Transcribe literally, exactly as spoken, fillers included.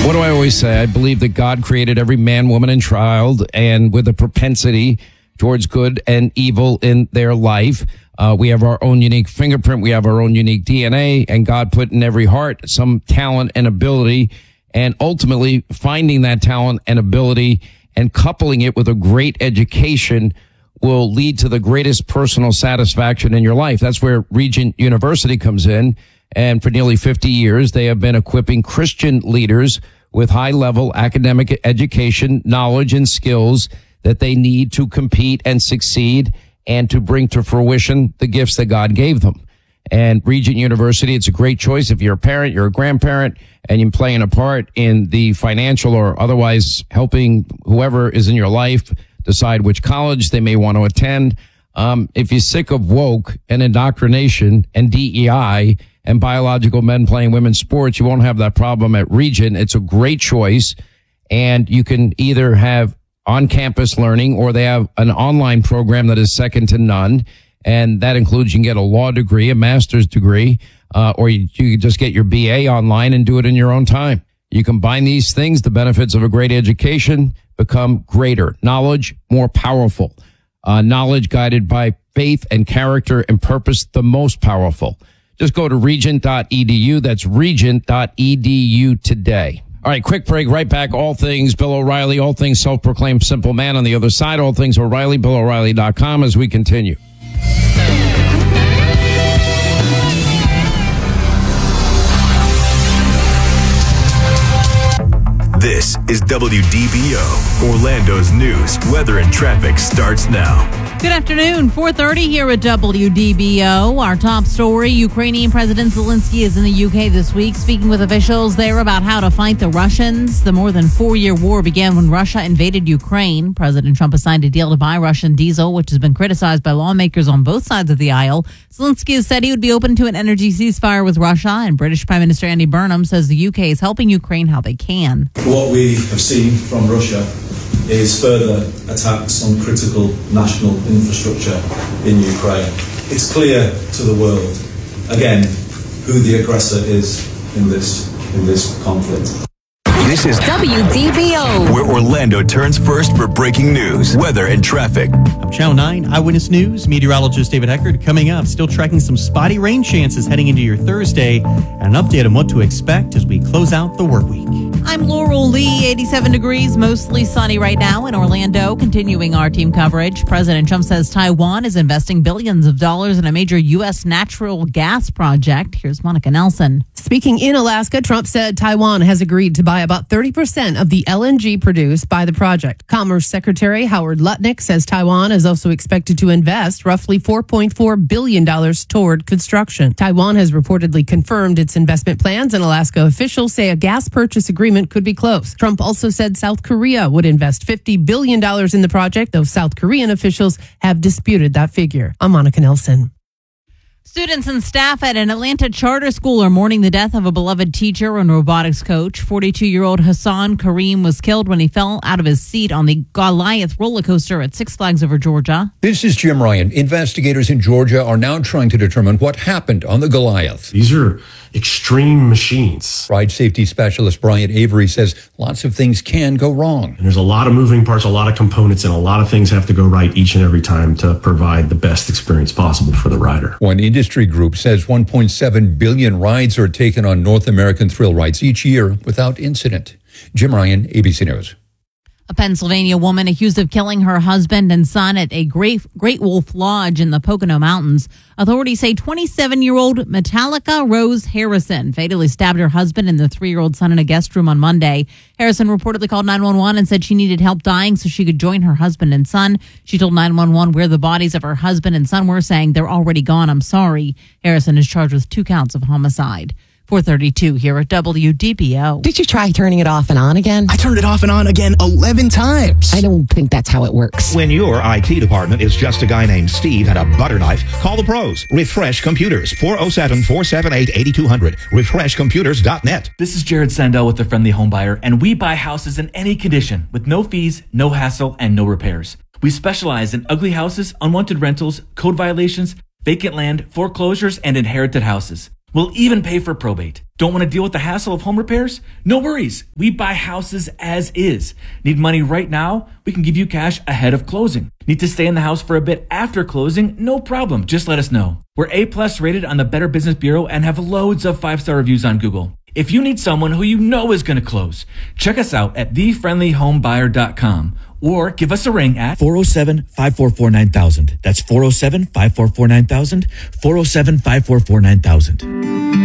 What do I always say? I believe that God created every man, woman, and child, and with a propensity towards good and evil in their life. Uh, we have our own unique fingerprint. We have our own unique D N A, and God put in every heart some talent and ability, and ultimately finding that talent and ability and coupling it with a great education will lead to the greatest personal satisfaction in your life. That's where Regent University comes in. And for nearly fifty years, they have been equipping Christian leaders with high-level academic education, knowledge, and skills that they need to compete and succeed and to bring to fruition the gifts that God gave them. And Regent University, it's a great choice if you're a parent, you're a grandparent, and you're playing a part in the financial or otherwise helping whoever is in your life decide which college they may want to attend. Um, if you're sick of woke and indoctrination and D E I and biological men playing women's sports, you won't have that problem at Regent. It's a great choice, and you can either have on-campus learning or they have an online program that is second to none, and that includes you can get a law degree, a master's degree, uh, or you, you can just get your B A online and do it in your own time. You combine these things, the benefits of a great education become greater. Knowledge, more powerful. Uh, knowledge guided by faith and character and purpose, the most powerful. Just go to regent dot e d u. That's regent dot e d u today. All right, quick break. Right back. All things Bill O'Reilly, all things self-proclaimed simple man. On the other side, all things O'Reilly, Bill O'Reilly dot com as we continue. This is W D B O. Orlando's news, weather, and traffic starts now. Good afternoon, four thirty here at W D B O. Our top story, Ukrainian President Zelensky is in the U K this week, speaking with officials there about how to fight the Russians. The more than four-year war began when Russia invaded Ukraine. President Trump has signed a deal to buy Russian diesel, which has been criticized by lawmakers on both sides of the aisle. Zelensky has said he would be open to an energy ceasefire with Russia, and British Prime Minister Andy Burnham says the U K is helping Ukraine how they can. What we have seen from Russia is further attacks on critical national infrastructure in Ukraine. It's clear to the world, again, who the aggressor is in this in this conflict. This is W D B O, where Orlando turns first for breaking news, weather, and traffic. I'm Channel nine Eyewitness News meteorologist David Eckert. Coming up, still tracking some spotty rain chances heading into your Thursday, and an update on what to expect as we close out the work week. I'm Laurel Lee, eighty-seven degrees, mostly sunny right now in Orlando. Continuing our team coverage, President Trump says Taiwan is investing billions of dollars in a major U S natural gas project. Here's Monica Nelson. Speaking in Alaska, Trump said Taiwan has agreed to buy about thirty percent of the L N G produced by the project. Commerce Secretary Howard Lutnick says Taiwan is also expected to invest roughly four point four billion dollars toward construction. Taiwan has reportedly confirmed its investment plans, and Alaska officials say a gas purchase agreement could be close. Trump also said South Korea would invest fifty billion dollars in the project, though South Korean officials have disputed that figure. I'm Monica Nelson. Students and staff at an Atlanta charter school are mourning the death of a beloved teacher and robotics coach. forty-two-year-old Hassan Kareem was killed when he fell out of his seat on the Goliath roller coaster at Six Flags Over Georgia. This is Jim Ryan. Investigators in Georgia are now trying to determine what happened on the Goliath. These are extreme machines. Ride safety specialist Brian Avery says lots of things can go wrong. And there's a lot of moving parts, a lot of components, and a lot of things have to go right each and every time to provide the best experience possible for the rider. One industry group says one point seven billion rides are taken on North American thrill rides each year without incident. Jim Ryan, A B C News. A Pennsylvania woman accused of killing her husband and son at a Great, Great Wolf Lodge in the Pocono Mountains. Authorities say twenty-seven-year-old Metallica Rose Harrison fatally stabbed her husband and the three-year-old son in a guest room on Monday. Harrison reportedly called nine one one and said she needed help dying so she could join her husband and son. She told nine one one where the bodies of her husband and son were, saying, "They're already gone, I'm sorry." Harrison is charged with two counts of homicide. four thirty-two here at W D B O. Did you try turning it off and on again? I turned it off and on again eleven times. I don't think that's how it works. When your I T department is just a guy named Steve and a butter knife, call the pros. Refresh Computers, four oh seven, four seven eight, eight two hundred. refresh computers dot net. This is Jared Sandell with The Friendly Home Buyer, and we buy houses in any condition with no fees, no hassle, and no repairs. We specialize in ugly houses, unwanted rentals, code violations, vacant land, foreclosures, and inherited houses. We'll even pay for probate. Don't want to deal with the hassle of home repairs? No worries. We buy houses as is. Need money right now? We can give you cash ahead of closing. Need to stay in the house for a bit after closing? No problem. Just let us know. We're A plus rated on the Better Business Bureau and have loads of five-star reviews on Google. If you need someone who you know is going to close, check us out at the friendly home buyer dot com or give us a ring at four oh seven, five four four, nine thousand. That's four oh seven, five four four, nine thousand, four oh seven, five four four, nine thousand.